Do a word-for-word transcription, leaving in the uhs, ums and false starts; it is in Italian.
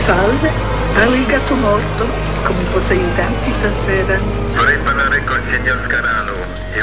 Salve, parla il gatto morto. Come posso aiutarti stasera? Vorrei parlare col signor Scarano. È